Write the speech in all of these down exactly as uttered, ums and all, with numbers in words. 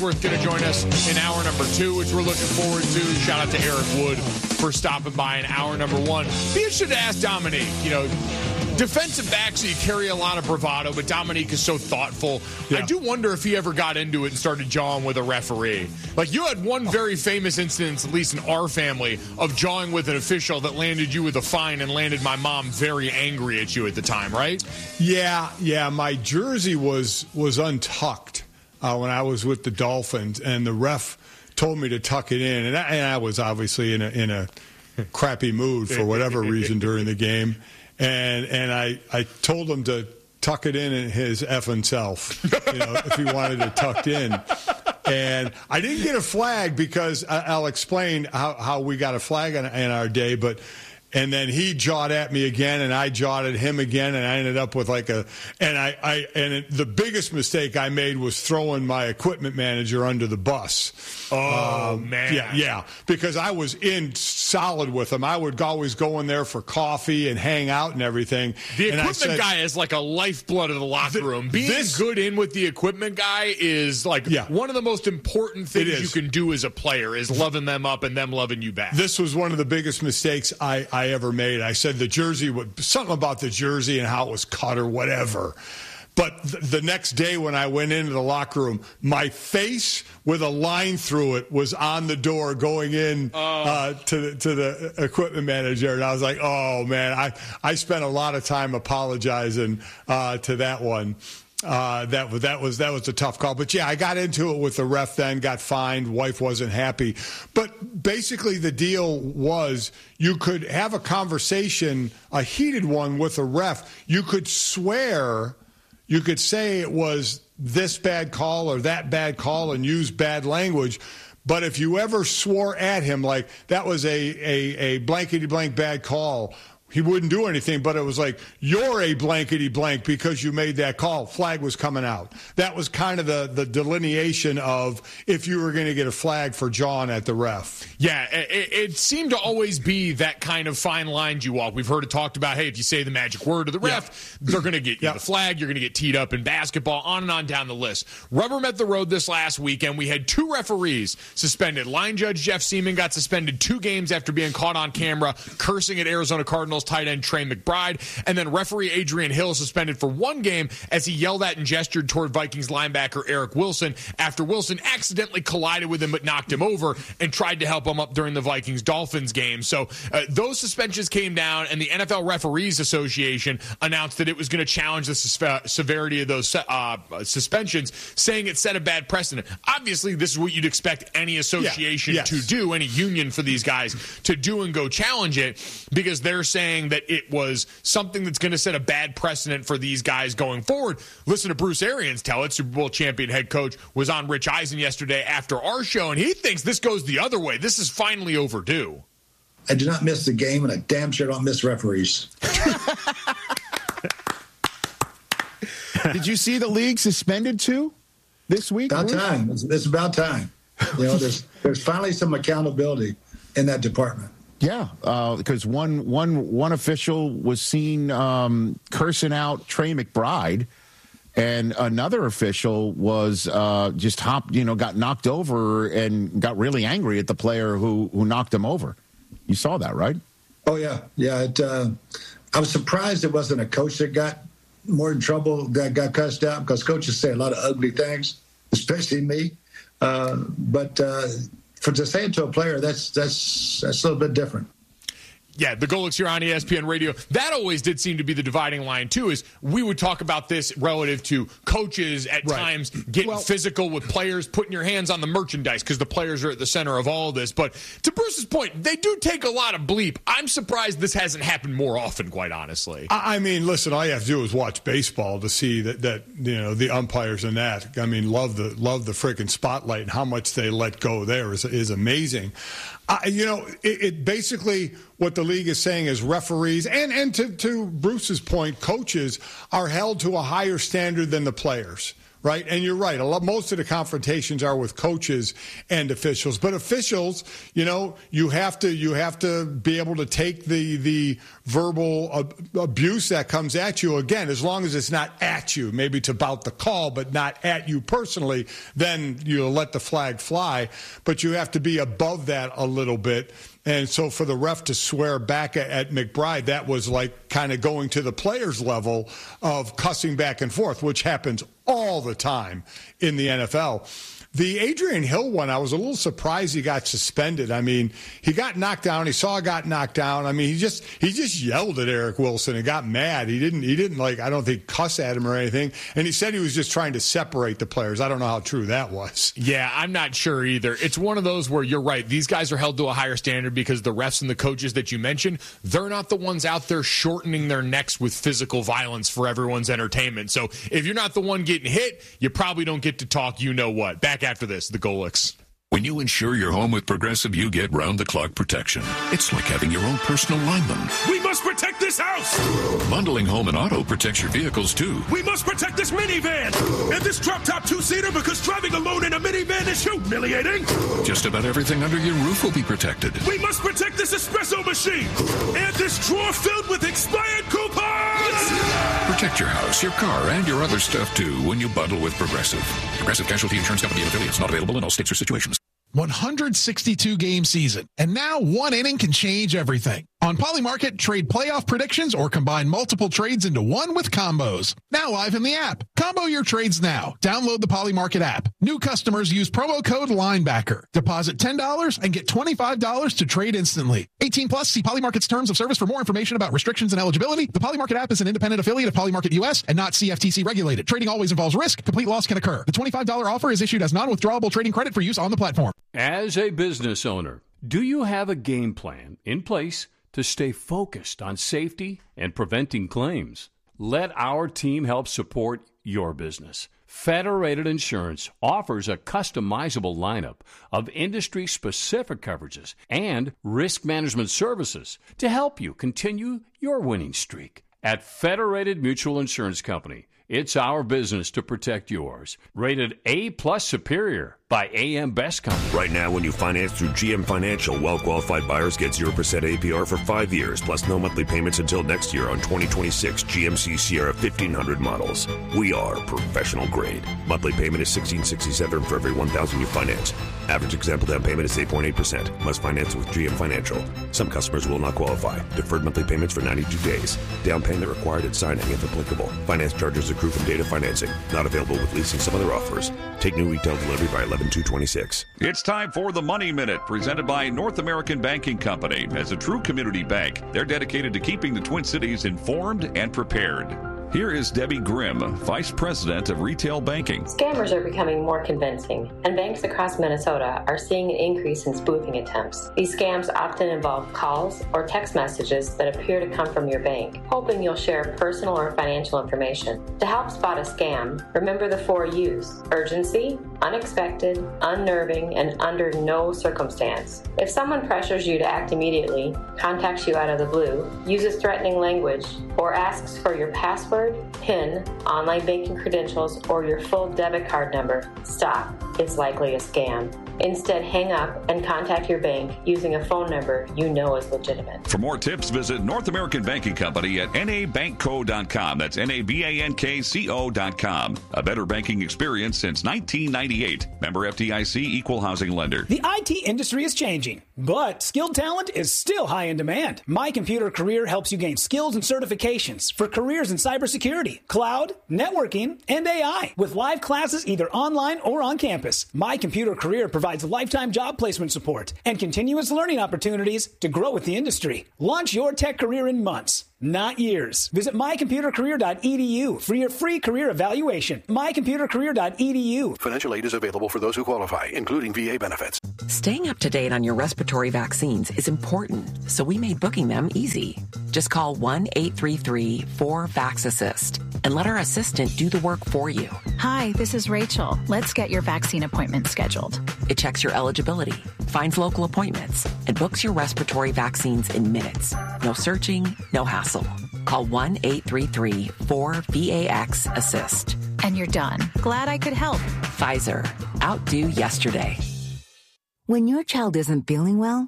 Ashworth going to join us in hour number two, which we're looking forward to. Shout out to Eric Wood for stopping by in hour number one. Be interested to ask Dominique, you know, defensive backs, you carry a lot of bravado, but Dominique is so thoughtful. Yeah. I do wonder if he ever got into it and started jawing with a referee. Like, you had one very famous instance, at least in our family, of jawing with an official that landed you with a fine and landed my mom very angry at you at the time, right? Yeah, yeah. My jersey was was untucked uh, when I was with the Dolphins, and the ref told me to tuck it in, and I, and I was obviously in a in a crappy mood for whatever reason during the game. And and I, I told him to tuck it in in his effing self, you know, if he wanted it tucked in. And I didn't get a flag because I'll explain how, how we got a flag in, in our day, but and then he jawed at me again, and I jawed at him again, and I ended up with like a and I, I and it, the biggest mistake I made was throwing my equipment manager under the bus. Oh um, man, yeah, yeah, because I was in solid with him. I would always go in there for coffee and hang out and everything. The and equipment said, guy is like a lifeblood of the locker th- room. Being this, good in with the equipment guy is like yeah, one of the most important things you can do as a player is loving them up and them loving you back. This was one of the biggest mistakes I, I ever made. I said the jersey, something about the jersey and how it was cut or whatever. But th- the next day when I went into the locker room, my face with a line through it was on the door going in oh. uh, to, the, to the equipment manager. And I was like, oh, man, I, I spent a lot of time apologizing uh, to that one. Uh, that was that was that was a tough call, but yeah, I got into it with the ref. Then got fined. Wife wasn't happy, but basically the deal was you could have a conversation, a heated one with a ref. You could swear, you could say it was this bad call or that bad call and use bad language. But if you ever swore at him like that was a a, a blankety blank bad call, he wouldn't do anything, but it was like, you're a blankety blank because you made that call. Flag was coming out. That was kind of the, the delineation of if you were going to get a flag for jawing at the ref. Yeah, it, it seemed to always be that kind of fine line you walk. We've heard it talked about, hey, if you say the magic word to the ref, yeah. they're going to get you yeah. the flag. You're going to get teed up in basketball, on and on down the list. Rubber met the road this last weekend. We had two referees suspended. Line judge Jeff Seaman got suspended two games after being caught on camera cursing at Arizona Cardinals tight end Trey McBride, and then referee Adrian Hill suspended for one game as he yelled at and gestured toward Vikings linebacker Eric Wilson after Wilson accidentally collided with him but knocked him over and tried to help him up during the Vikings-Dolphins game. So uh, those suspensions came down, and the N F L Referees Association announced that it was going to challenge the sus- severity of those uh, suspensions, saying it set a bad precedent. Obviously, this is what you'd expect any association yeah. yes. to do, any union for these guys to do and go challenge it, because they're saying that it was something that's going to set a bad precedent for these guys going forward. Listen to Bruce Arians tell it. Super Bowl champion head coach was on Rich Eisen yesterday after our show, and he thinks this goes the other way. This is finally overdue. I do not miss the game, and I damn sure don't miss referees. Did you see the league suspended too this week? About time. It's, it's about time. You know, there's there's finally some accountability in that department. Yeah, uh, because one one one official was seen um, cursing out Trey McBride, and another official was uh, just hopped, you know, got knocked over and got really angry at the player who who knocked him over. You saw that, right? Oh yeah, yeah. It, uh, I was surprised it wasn't a coach that got more in trouble, that got cussed out, because coaches say a lot of ugly things, especially me. Uh, but. Uh, For to say it to a player, that's that's that's a little bit different. Yeah, the Golics here on E S P N Radio. That always did seem to be the dividing line, too, is we would talk about this relative to coaches at right. times getting well, physical with players, putting your hands on the merchandise because the players are at the center of all of this. But to Bruce's point, they do take a lot of bleep. I'm surprised this hasn't happened more often, quite honestly. I mean, listen, all you have to do is watch baseball to see that, that you know, the umpires and that. I mean, love the love the freaking spotlight, and how much they let go there is, is amazing. Uh, you know, it, it basically what the league is saying is referees and, and to, to Bruce's point, coaches are held to a higher standard than the players, right? And you're right. A lot, most of the confrontations are with coaches and officials. But officials, you know, you have to you have to be able to take the the verbal ab- abuse that comes at you. Again, as long as it's not at you, maybe it's about the call, but not at you personally, then you'll let the flag fly. But you have to be above that a little bit. And so for the ref to swear back at, at McBride, that was like kind of going to the players' level of cussing back and forth, which happens all the time in the N F L. The Adrian Hill one, I was a little surprised he got suspended. I mean, he got knocked down. He saw it got knocked down. I mean, he just he just yelled at Eric Wilson and got mad. He didn't he didn't like I don't think cuss at him or anything. And he said he was just trying to separate the players. I don't know how true that was. Yeah, I'm not sure either. It's one of those where you're right. These guys are held to a higher standard because the refs and the coaches that you mentioned, they're not the ones out there shortening their necks with physical violence for everyone's entertainment. So if you're not the one getting hit, you probably don't get to talk you know what. Back after this, the Golics. When you insure your home with Progressive, you get round-the-clock protection. It's like having your own personal lineman. We must protect this house! Bundling home and auto protects your vehicles, too. We must protect this minivan! And this drop-top two-seater because driving alone in a minivan is humiliating! Just about everything under your roof will be protected. We must protect this espresso machine! And this drawer filled with expired coupons! Protect your house, your car, and your other stuff, too, when you bundle with Progressive. Progressive Casualty Insurance Company and affiliates. Not available in all states or situations. one hundred sixty-two game season, and now one inning can change everything. On Polymarket, trade playoff predictions or combine multiple trades into one with combos. Now live in the app. Combo your trades now. Download the Polymarket app. New customers use promo code LINEBACKER. Deposit ten dollars and get twenty-five dollars to trade instantly. eighteen plus, see Polymarket's terms of service for more information about restrictions and eligibility. The Polymarket app is an independent affiliate of Polymarket U S and not C F T C regulated. Trading always involves risk. Complete loss can occur. The twenty-five dollars offer is issued as non-withdrawable trading credit for use on the platform. As a business owner, do you have a game plan in place to stay focused on safety and preventing claims? Let our team help support your business. Federated Insurance offers a customizable lineup of industry-specific coverages and risk management services to help you continue your winning streak. At Federated Mutual Insurance Company, it's our business to protect yours. Rated A plus Superior by A M Best Company. Right now, when you finance through G M Financial, well-qualified buyers get zero percent A P R for five years, plus no monthly payments until next year on twenty twenty-six G M C Sierra fifteen hundred models. We are professional grade. Monthly payment is sixteen sixty-seven for every one thousand you finance. Average example down payment is eight point eight percent. Must finance with G M Financial. Some customers will not qualify. Deferred monthly payments for ninety-two days. Down payment required at signing if applicable. Finance charges accrue from data financing. Not available with leasing some other offers. Take new retail delivery by eleven two twenty-six. It's time for the Money Minute, presented by North American Banking Company. As a true community bank, they're dedicated to keeping the Twin Cities informed and prepared. Here is Debbie Grimm, Vice President of Retail Banking. Scammers are becoming more convincing, and banks across Minnesota are seeing an increase in spoofing attempts. These scams often involve calls or text messages that appear to come from your bank, hoping you'll share personal or financial information. To help spot a scam, remember the four U's: urgency, unexpected, unnerving, and under no circumstance. If someone pressures you to act immediately, contacts you out of the blue, uses threatening language, or asks for your password, PIN, online banking credentials, or your full debit card number, stop. It's likely a scam. Instead, hang up and contact your bank using a phone number you know is legitimate. For more tips, visit North American Banking Company at N A bank co dot com. That's N A B A N K C O dot com. A better banking experience since nineteen ninety-eight. Member F D I C, Equal Housing Lender. The I T industry is changing, but skilled talent is still high in demand. My Computer Career helps you gain skills and certifications for careers in cybersecurity, cloud, networking, and A I. With live classes either online or on campus, My Computer Career provides lifetime job placement support and continuous learning opportunities to grow with the industry. Launch your tech career in months, not years. Visit my computer career dot e d u for your free career evaluation. my computer career dot e d u. Financial aid is available for those who qualify, including V A benefits. Staying up to date on your respiratory vaccines is important, so we made booking them easy. Just call one eight three three four vax assist and let our assistant do the work for you. Hi, this is Rachel. Let's get your vaccine appointment scheduled. It checks your eligibility, finds local appointments, and books your respiratory vaccines in minutes. No searching, no hassle. Call one eight three three four V A X assist. And you're done. Glad I could help. Pfizer. Outdo yesterday. When your child isn't feeling well,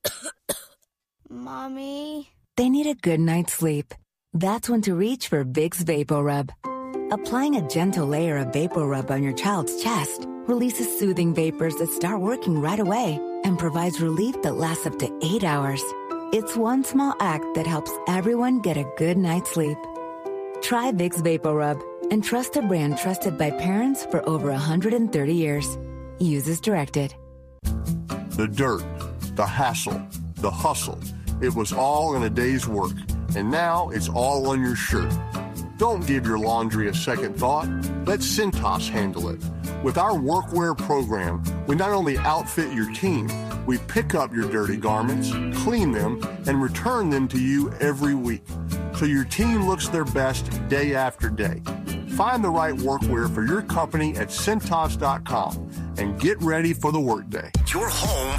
Mommy, they need a good night's sleep. That's when to reach for Vicks VapoRub. Applying a gentle layer of VapoRub on your child's chest releases soothing vapors that start working right away and provides relief that lasts up to eight hours. It's one small act that helps everyone get a good night's sleep. Try Vicks VapoRub and trust a brand trusted by parents for over one hundred thirty years. Use as directed. The dirt, the hassle, the hustle. It was all in a day's work, and now it's all on your shirt. Don't give your laundry a second thought. Let Cintas handle it. With our workwear program, we not only outfit your team, we pick up your dirty garments, clean them, and return them to you every week, so your team looks their best day after day. Find the right workwear for your company at Cintas dot com and get ready for the workday. Your home